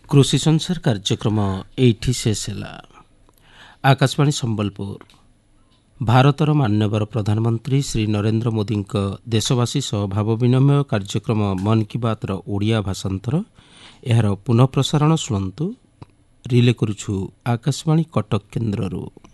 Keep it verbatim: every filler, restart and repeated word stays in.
କୃଷି ସଂସାର କାର୍ଯ୍ୟକ୍ରମ ଏଇଠି ଶେଷ ହେଲା। ଆକାଶବାଣୀ ସମ୍ବଲପୁର। ଭାରତର ମାନ୍ୟବର ପ୍ରଧାନମନ୍ତ୍ରୀ ଶ୍ରୀ ନରେନ୍ଦ୍ର ମୋଦିଙ୍କ ଦେଶବାସୀ ସହ ଭାବ ବିନିମୟ କାର୍ଯ୍ୟକ୍ରମ ମନ୍ କି ବାତ୍ର ଓଡ଼ିଆ ଭାଷାନ୍ତର ଏହାର ପୁନଃ ପ୍ରସାରଣ ଶୁଣନ୍ତୁ। ରିଲେ କରୁଛୁ ଆକାଶବାଣୀ କଟକ କେନ୍ଦ୍ରରୁ।